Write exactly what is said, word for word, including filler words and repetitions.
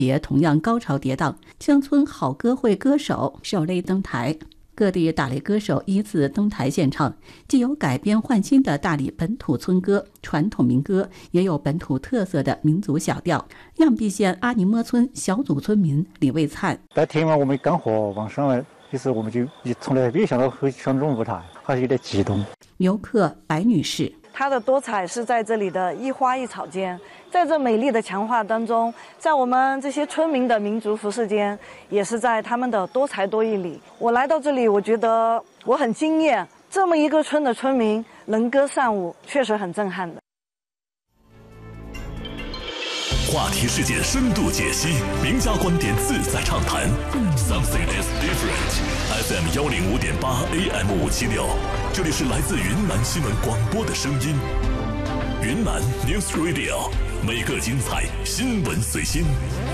也同样高潮迭荡，乡村好歌会歌手首类登台。各地大理歌手依次登台献唱，既有改编换新的大理本土村歌、传统民歌，也有本土特色的民族小调。漾濞县阿尼摸村小组村民李卫灿： 在听完我们干活往上来，其实我们就从来没想到会上这种舞台，还是有点激动。 游客白女士： 它的多彩是在这里的一花一草间，在这美丽的强化当中，在我们这些村民的民族服饰间，也是在他们的多才多艺里。我来到这里，我觉得我很惊艳，这么一个村的村民能歌善舞，确实很震撼的。 话题事件深度解析，名家观点自在畅谈。Something is different。F M 幺零五点八 A M 五七六，这里是来自云南新闻广播的声音。云南 News Radio， 每个精彩新闻随心。